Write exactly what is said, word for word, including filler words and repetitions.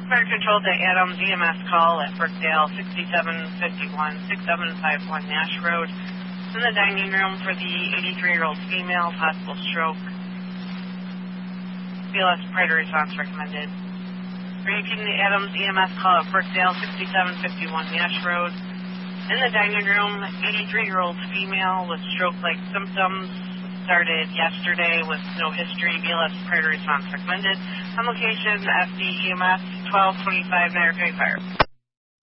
Fire Control to Adams E M S call at Brookdale, sixty-seven fifty-one, sixty-seven fifty-one Nash Road. In the dining room for the eighty-three-year-old female, possible stroke. B L S priority response recommended. Making the Adams E M S call at Brookdale, sixty-seven fifty-one Nash Road. In the dining room, eighty-three-year-old female with stroke-like symptoms. Started yesterday with no history. B L S priority response recommended. On location, F D E M S twelve twenty-five Niagara County Fire.